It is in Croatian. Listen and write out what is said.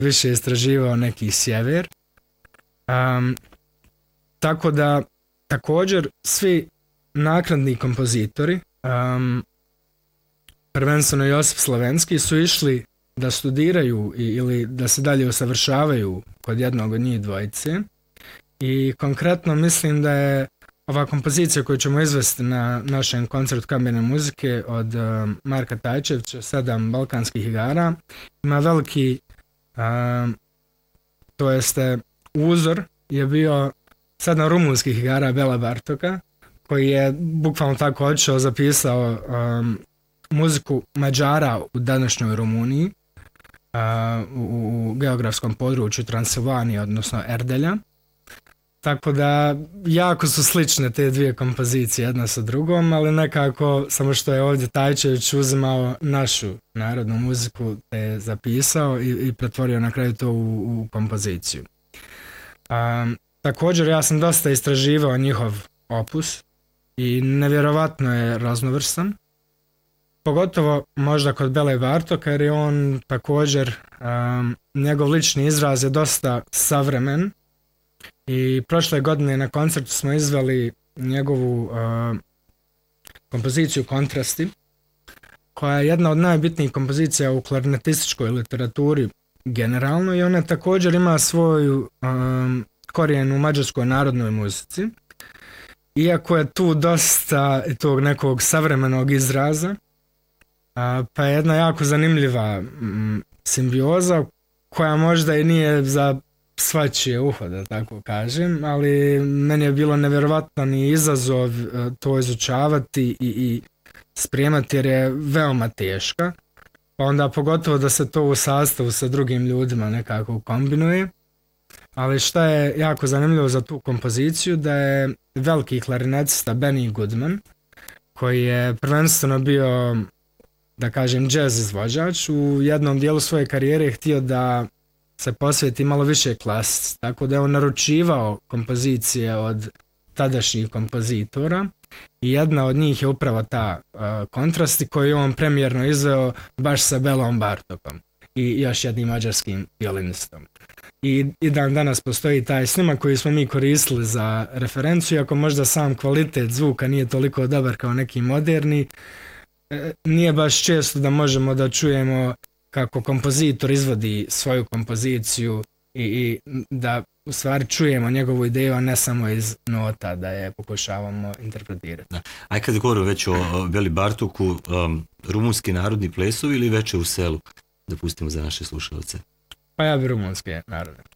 više istraživao neki sjever. Tako da također svi nakladni kompozitori, prvenstveno Josip Slovenski, su išli da studiraju ili da se dalje usavršavaju kod jednog od njih dvojice. I konkretno mislim da je ova kompozicija koju ćemo izvesti na našem koncertu kamerne muzike od Marka Tajčevića, 7 balkanskih igara, ima veliki, to jeste uzor je bio 7 rumunskih igara Bela Bartoka, koji je bukvalno tako odšao, zapisao muziku Mađara u današnjoj Rumuniji, u geografskom području Transilvanije, odnosno Erdelja. Tako da jako su slične te dvije kompozicije jedna sa drugom, ali nekako samo što je ovdje Tajčević uzimao našu narodnu muziku, te je zapisao i pretvorio na kraju to u kompoziciju. Također ja sam dosta istraživao njihov opus i nevjerovatno je raznovrstan. Pogotovo možda kod Bele Bartoka, jer je on također, njegov lični izraz je dosta savremen. I prošle godine na koncertu smo izveli njegovu kompoziciju Kontrasti, koja je jedna od najbitnijih kompozicija u klarnetističkoj literaturi generalno, i ona također ima svoju korijen u mađarskoj narodnoj muzici. Iako je tu dosta tog nekog savremenog izraza, pa je jedna jako zanimljiva simbioza koja možda i nije za svačije uho, da tako kažem, ali meni je bilo nevjerovatan i izazov to izučavati i spremati, jer je veoma teška, pa onda pogotovo da se to u sastavu sa drugim ljudima nekako kombinuje. Ali šta je jako zanimljivo za tu kompoziciju, da je veliki klarinetista Benny Goodman, koji je prvenstveno bio, da kažem, jazz izvođač, u jednom dijelu svoje karijere htio da se posveti malo više klasici, tako da je on naručivao kompozicije od tadašnjih kompozitora i jedna od njih je upravo ta Kontrasti koju je on premijerno izveo baš sa Belom Bartokom i još jednim mađarskim violinistom. I dan danas postoji taj snimak koji smo mi koristili za referenciju, iako možda sam kvalitet zvuka nije toliko dobar kao neki moderni, nije baš često da možemo da čujemo kako kompozitor izvodi svoju kompoziciju i da u stvari čujemo njegovu ideju, a ne samo iz nota da je pokušavamo interpretirati. Aj kad govorimo već o Beli Bartoku, rumunski narodni plesovi ili Veče u selu, da pustimo za naše slušalce? Pa ja bi rumunske narodne.